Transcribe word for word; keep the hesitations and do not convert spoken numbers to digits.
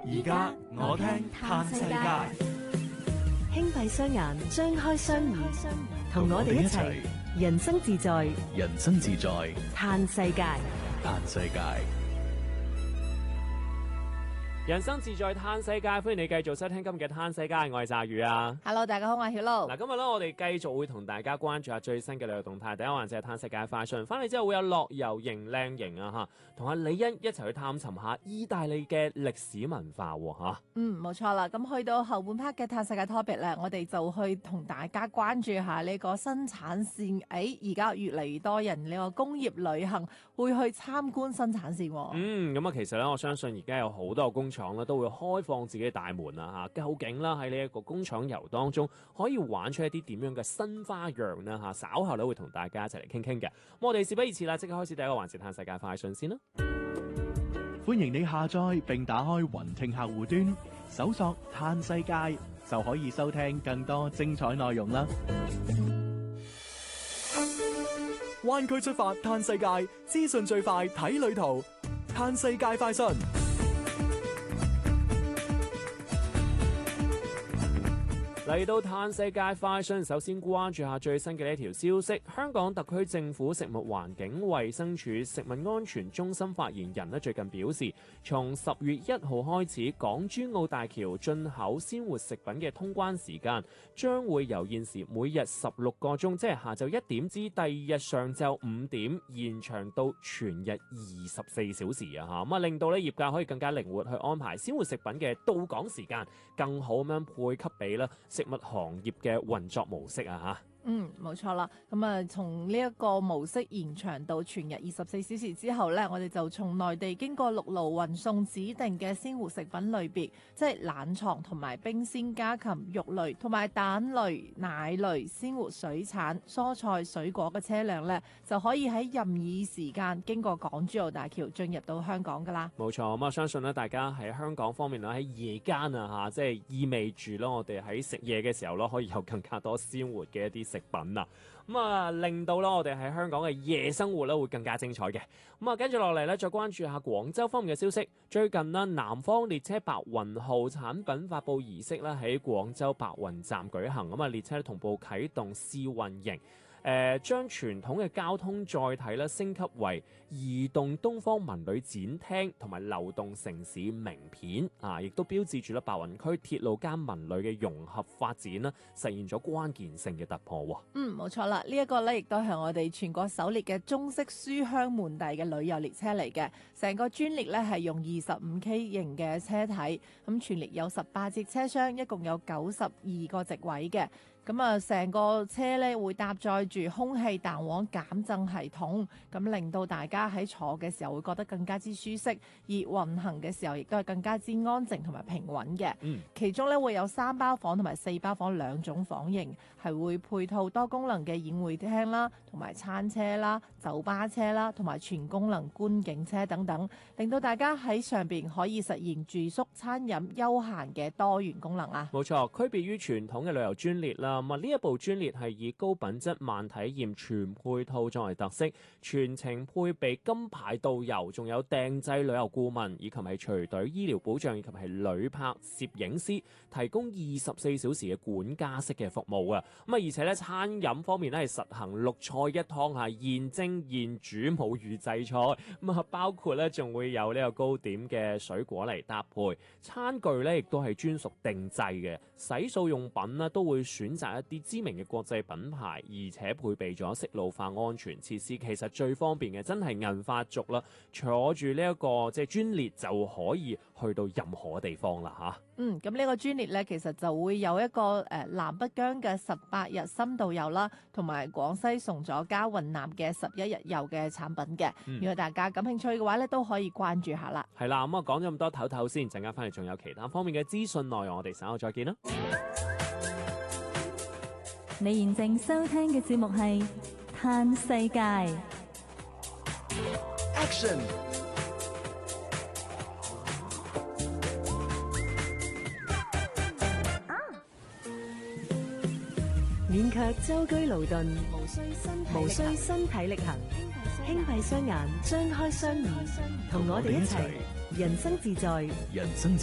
而家我聽嘆世界， 輕閉雙眼，張開雙耳，同我哋一齊人生自在， 人生自在嘆世界， 嘆世界。 人生自在嘆世界，歡迎你繼續收聽今日嘅嘆世界，我係炸魚啊 Hello， 大家好，我係曉露。 嗱，今日咧我哋繼續會同大家關注下最新嘅旅遊動態。第一環節係嘆世界快訊，翻嚟之後會有樂遊型靚營啊吓，同阿李欣一齊去探尋下意大利嘅歷史文化吓。 嗯，冇錯啦。咁去到後半 part 嘅嘆世界 topic 咧，我哋就去同大家關注下呢個生產線。誒，而家越嚟越多人呢個工業旅行會去參觀生產線。 嗯，咁啊，其實咧我相信而家有好多工廠咧都會開放自己嘅大門啊吓，究竟啦喺呢一個工廠遊當中可以玩出一啲點樣嘅新花樣呢吓？稍後咧會同大家一齊嚟傾傾嘅。咁我哋事不宜遲啦，即刻開始第一個環節嘆世界快訊先啦。 歡迎你下載並打開雲聽客戶端，搜索嘆世界就可以收聽更多精彩內容啦。灣區出發嘆世界，資訊最快睇旅途，嘆世界快訊。 嚟到嘆世界快訊，首先關注下最新嘅呢一條消息。香港特區政府食物環境衛生署食物安全中心發言人咧最近表示，從十月一號開始，港珠澳大橋進口鮮活食品嘅通關時間將會由現時每日十六個鐘，即係下晝一點至第二日上晝五點，延長到全日二十四小時啊！嚇咁啊，令到咧業界可以更加靈活去安排鮮活食品嘅到港時間，更好咁樣配給俾啦食物行業嘅運作模式啊吓。 嗯，冇錯啦。咁啊，從呢一個模式延長到全日二十四小時之後呢，我哋就從內地經過陸路運送指定嘅鮮活食品類別，即係冷藏同埋冰鮮家禽、肉類同埋蛋類、奶類、鮮活水產、蔬菜、水果嘅車輛呢，就可以喺任意時間經過港珠澳大橋進入到香港噶啦。 冇錯，咁啊，相信咧大家喺香港方面咧喺夜間啊吓，即係意味住咯，我哋喺食嘢嘅時候咯，可以有更加多鮮活嘅一啲食品啊，咁啊令到啦我哋喺香港嘅夜生活咧會更加精彩嘅。咁啊跟住落嚟咧，再關注下廣州方面嘅消息。最近呢，南方列車白雲號產品發布儀式咧喺廣州白雲站舉行，咁啊列車同步啟動試運營。誒、呃、將傳統嘅交通載體咧升級為移動東方文旅展廳同埋流動城市名片啊，亦都標誌住咧白雲區鐵路加文旅嘅融合發展啦，實現咗關鍵性嘅突破。 嗯，冇錯啦，呢、這、一個咧亦都係我哋全國首列嘅中式書香門第嘅旅遊列車嚟嘅，成個專列咧係用二十五 K 型嘅車體，咁全列有十八節車廂，一共有九十二個席位嘅。咁啊，成個車咧會搭載住空氣彈簧減震系統，咁令到大家喺坐嘅時候會覺得更加之舒適，而運行嘅時候亦都係更加之安靜同埋平穩嘅。嗯，其中咧會有三包房同埋四包房兩種房型，係會配套多功能嘅宴會廳啦，同埋餐車啦、酒吧車啦，同埋全功能觀景車等等，令到大家喺上邊可以實現住宿、餐飲、休閒嘅多元功能啊！ 冇錯，區別於傳統嘅旅遊專列啦。咁啊，呢一部專列係以高品質慢體驗全配套作為特色，全程配備金牌導遊，仲有訂製旅遊顧問，以及係隨隊醫療保障，以及係旅拍攝影師，提供二十四小時嘅管家式嘅服務啊！咁啊，而且咧餐飲方面咧係實行六菜一湯，係現蒸現煮，冇預製菜。咁啊，包括咧仲會有呢個糕點嘅水果嚟搭配，餐具咧亦都係專屬定製嘅，洗漱用品呢都會選擇一啲知名嘅國際品牌，而且配備咗息路化安全設施。其實最方便嘅真係銀髮族啦，坐住呢一個即係專列就可以去到任何地方啦吓。 嗯，咁呢個專列呢，其實就會有一個誒、呃、南北疆嘅十八日深度遊啦，同埋廣西崇左加雲南嘅十一日遊嘅產品嘅。嗯、如果大家感興趣嘅話呢，都可以關注下啦。 係啦，咁啊講咗咁多唞唞先，陣間翻嚟仲有其他方面嘅資訊內容，我哋稍後再見啦。 你現正收聽嘅節目係嘆世界。 Action！ 勉強舟車勞頓，無需身體力行，輕閉雙眼，張開雙耳，同我哋一齊人生自在， 人生自